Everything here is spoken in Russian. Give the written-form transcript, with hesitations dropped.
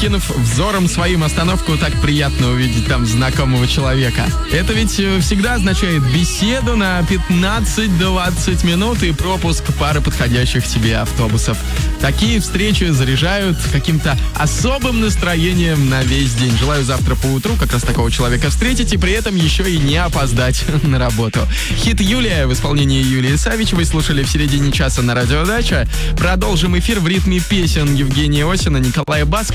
окинув взором своим остановку, так приятно увидеть там знакомого человека. Это ведь всегда означает беседу на 15-20 минут и пропуск пары подходящих тебе автобусов. Такие встречи заряжают каким-то особым настроением на весь день. Желаю завтра поутру как раз такого человека встретить и при этом еще и не опоздать на работу. Хит «Юлия» в исполнении Юлии Савичевой слушали в середине часа на Радио Дача. Продолжим эфир в ритме песен Евгения Осина, Николая Баскова.